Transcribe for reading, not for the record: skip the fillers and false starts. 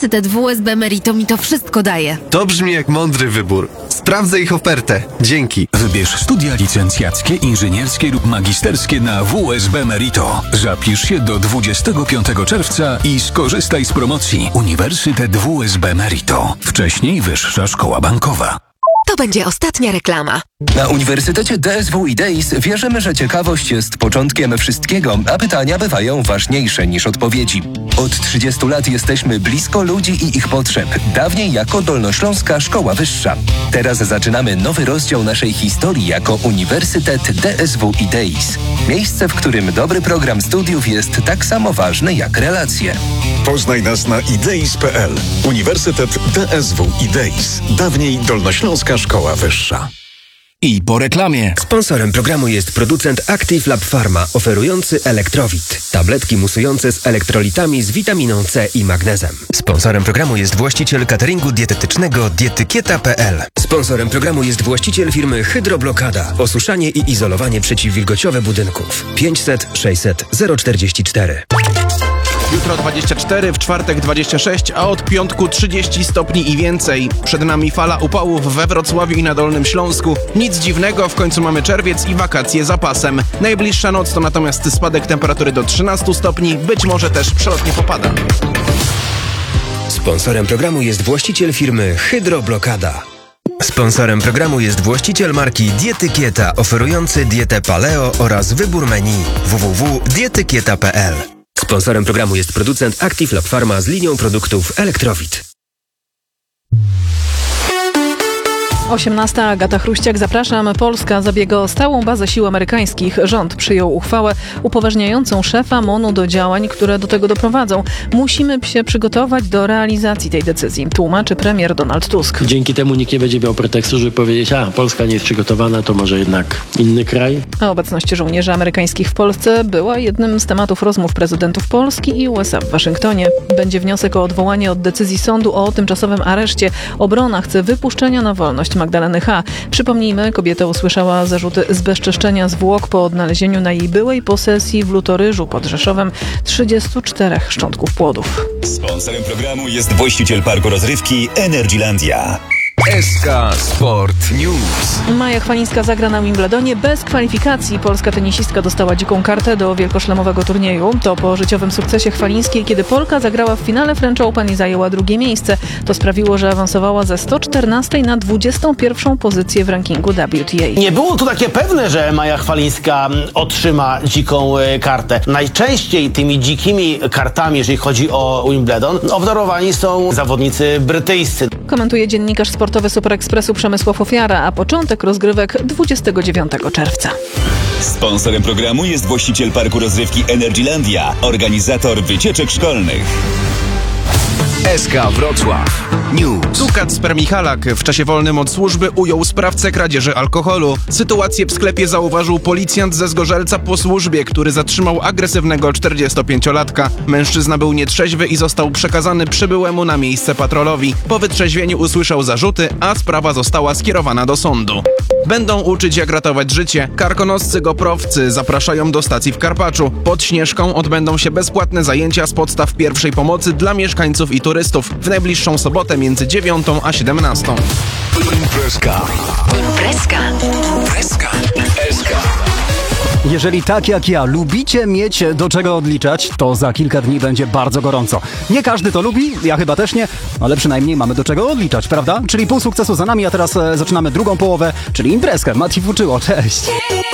Uniwersytet WSB Merito mi to wszystko daje. To brzmi jak mądry wybór. Sprawdzę ich ofertę. Dzięki. Wybierz studia licencjackie, inżynierskie lub magisterskie na WSB Merito. Zapisz się do 25 czerwca i skorzystaj z promocji Uniwersytet WSB Merito. Wcześniej Wyższa Szkoła Bankowa. To będzie ostatnia reklama. Na Uniwersytecie DSW i DEIS wierzymy, że ciekawość jest początkiem wszystkiego, a pytania bywają ważniejsze niż odpowiedzi. Od 30 lat jesteśmy blisko ludzi i ich potrzeb. Dawniej jako Dolnośląska Szkoła Wyższa. Teraz zaczynamy nowy rozdział naszej historii jako Uniwersytet DSW i DEIS. Miejsce, w którym dobry program studiów jest tak samo ważny jak relacje. Poznaj nas na ideis.pl. Uniwersytet DSW i DEIS. Dawniej Dolnośląska Szkoła Wyższa. I po reklamie. Sponsorem programu jest producent Active Lab Pharma, oferujący Elektrowit. Tabletki musujące z elektrolitami z witaminą C i magnezem. Sponsorem programu jest właściciel cateringu dietetycznego Dietykieta.pl. Sponsorem programu jest właściciel firmy Hydroblokada. Osuszanie i izolowanie przeciwwilgociowe budynków. 500 600 044. Jutro 24, w czwartek 26, a od piątku 30 stopni i więcej. Przed nami fala upałów we Wrocławiu i na Dolnym Śląsku. Nic dziwnego, w końcu mamy czerwiec i wakacje za pasem. Najbliższa noc to natomiast spadek temperatury do 13 stopni, być może też przelotnie popada. Sponsorem programu jest właściciel firmy Hydroblokada. Sponsorem programu jest właściciel marki Dietykieta, oferujący dietę paleo oraz wybór menu www.dietykieta.pl. Sponsorem programu jest producent Active Lab Pharma z linią produktów Elektrowit. 18. Agata Chruściak, zapraszam. Polska zabiega o stałą bazę sił amerykańskich. Rząd przyjął uchwałę upoważniającą szefa MON-u do działań, które do tego doprowadzą. Musimy się przygotować do realizacji tej decyzji, tłumaczy premier Donald Tusk. Dzięki temu nikt nie będzie miał pretekstu, żeby powiedzieć, Polska nie jest przygotowana, to może jednak inny kraj. A obecność żołnierzy amerykańskich w Polsce była jednym z tematów rozmów prezydentów Polski i USA w Waszyngtonie. Będzie wniosek o odwołanie od decyzji sądu o tymczasowym areszcie. Obrona chce wypuszczenia na wolność Magdaleny H. Przypomnijmy, kobieta usłyszała zarzuty zbezczeszczenia zwłok po odnalezieniu na jej byłej posesji w Lutoryżu pod Rzeszowem 34 szczątków płodów. Sponsorem programu jest właściciel parku rozrywki Energylandia. SK Sport News. Maja Chwalińska zagra na Wimbledonie bez kwalifikacji. Polska tenisistka dostała dziką kartę do wielkoszlemowego turnieju. To po życiowym sukcesie Chwalińskiej, kiedy Polka zagrała w finale French Open i zajęła drugie miejsce. To sprawiło, że awansowała ze 114 na 21 pozycję w rankingu WTA. Nie było tu takie pewne, że Maja Chwalińska otrzyma dziką kartę. Najczęściej tymi dzikimi kartami, jeżeli chodzi o Wimbledon, obdarowani są zawodnicy brytyjscy. Komentuje dziennikarz sportowy Super Expressu Przemysław Ofiara, a początek rozgrywek 29 czerwca. Sponsorem programu jest właściciel parku rozrywki Energylandia, organizator wycieczek szkolnych. SK Wrocław News. Kacper Michalak w czasie wolnym od służby ujął sprawcę kradzieży alkoholu. Sytuację w sklepie zauważył policjant ze Zgorzelca po służbie, który zatrzymał agresywnego 45-latka. Mężczyzna był nietrzeźwy i został przekazany przybyłemu na miejsce patrolowi. Po wytrzeźwieniu usłyszał zarzuty, a sprawa została skierowana do sądu. Będą uczyć, jak ratować życie. Karkonoscy goprowcy zapraszają do stacji w Karpaczu. Pod Śnieżką odbędą się bezpłatne zajęcia z podstaw pierwszej pomocy dla mieszkańców i turystów w najbliższą sobotę między 9 a 17. Imprezka. Jeżeli tak jak ja lubicie mieć do czego odliczać, to za kilka dni będzie bardzo gorąco. Nie każdy to lubi, ja chyba też nie, ale przynajmniej mamy do czego odliczać, prawda? Czyli pół sukcesu za nami, a teraz zaczynamy drugą połowę, czyli imprezkę. Mati Fuczyło, cześć!